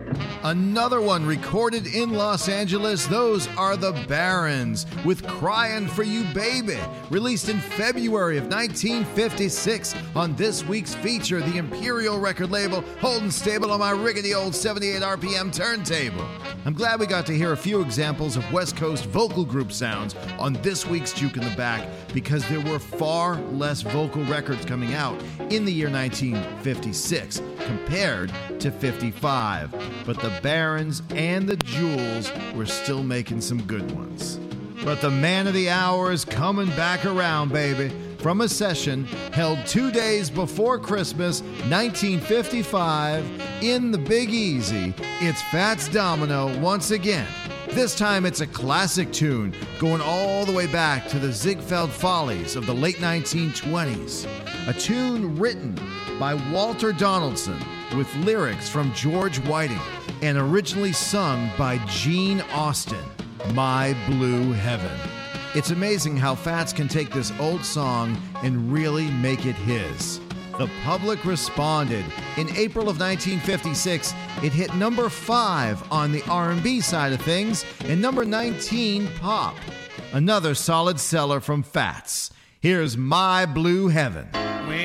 Another one recorded in Los Angeles. Those are the Barons with Crying for You Baby, released in February of 1956 on this week's feature, the Imperial record label, holding stable on my rickety old 78 RPM turntable. I'm glad we got to hear a few examples of West Coast vocal group sounds on this week's Juke in the Back, because there were far less vocal records coming out in the year 1956 compared to 55. But the Barons and the Jewels were still making some good ones. But the man of the hour is coming back around, baby, from a session held 2 days before Christmas, 1955, in the Big Easy. It's Fats Domino once again. This time it's a classic tune going all the way back to the Ziegfeld Follies of the late 1920s. A tune written by Walter Donaldson with lyrics from George Whiting and originally sung by Gene Austin, My Blue Heaven. It's amazing how Fats can take this old song and really make it his. The public responded. In April of 1956, it hit number 5 on the R&B side of things and number 19 pop. Another solid seller from Fats. Here's My Blue Heaven.